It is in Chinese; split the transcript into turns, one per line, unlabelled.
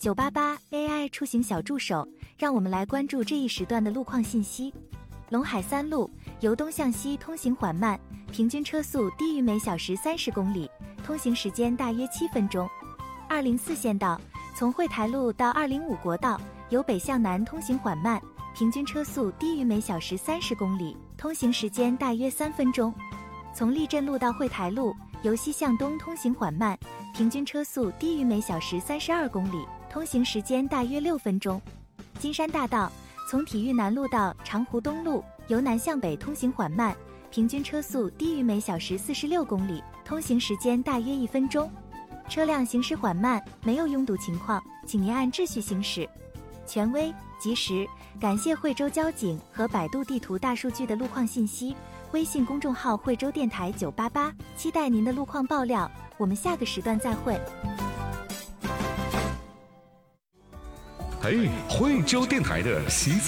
988 AI 出行小助手，让我们来关注这一时段的路况信息。陇海3路由东向西通行缓慢，平均车速低于每小时30公里，通行时间大约7分钟。204县道从惠台路到205国道由北向南通行缓慢，平均车速低于每小时30公里，通行时间大约3分钟。从立镇路到惠台路由西向东通行缓慢，平均车速低于每小时32公里，通行时间大约6分钟。金山大道从体育南路到长湖东路由南向北通行缓慢，平均车速低于每小时46公里，通行时间大约1分钟。车辆行驶缓慢，没有拥堵情况，请您按秩序行驶。权威、及时，感谢惠州交警和百度地图大数据的路况信息。微信公众号惠州电台988，期待您的路况爆料。我们下个时段再会。
嘿，惠州电台的西